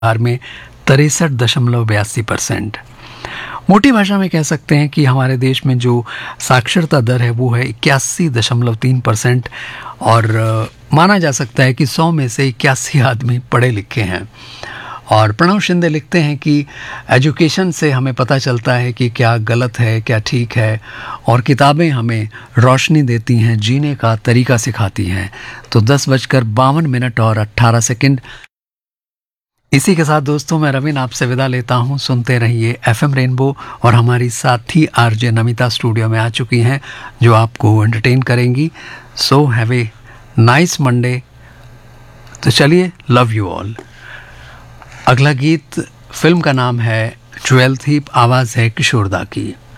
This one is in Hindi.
बिहार में 63.82%। मोटी भाषा में कह सकते हैं कि हमारे देश में जो साक्षरता दर है वो है 81.3%। और माना जा सकता है कि 100 में से 81 आदमी पढ़े लिखे हैं। और प्रणव शिंदे लिखते हैं कि एजुकेशन से हमें पता चलता है कि क्या गलत है क्या ठीक है, और किताबें हमें रोशनी देती हैं, जीने का तरीका सिखाती हैं। तो 10:52 और 18 सेकंड। इसी के साथ दोस्तों मैं रवीन आपसे विदा लेता हूं। सुनते रहिए एफएम रेनबो, और हमारी साथी आरजे नमिता स्टूडियो में आ चुकी हैं जो आपको एंटरटेन करेंगी। So have a nice Monday. तो चलिए, लव यू ऑल। अगला गीत, फिल्म का नाम है 12th, आवाज़ है किशोर दा की।